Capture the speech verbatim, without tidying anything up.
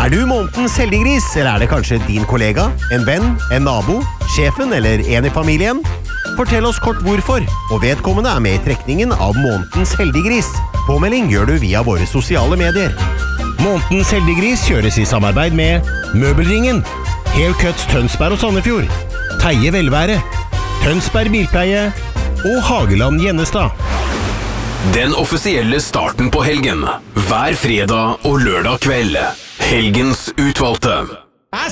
Er du månedens heldiggris, eller er det kanskje din kollega, en venn, en nabo, sjefen eller en i familien? Fortell oss kort hvorfor, og vedkommende er med i trekningen av månedens heldiggris. Påmelding gjør du via våre sosiale medier. Månedens heldiggris kjøres i samarbeid med Møbelringen, Haircuts Tønsberg og Sandefjord, Teie Velvære, Tønsberg Bilpleie og Hageland Gjennestad. Den offisielle starten på helgen. Hver fredag og lørdag kveld. Helgens utvalgte.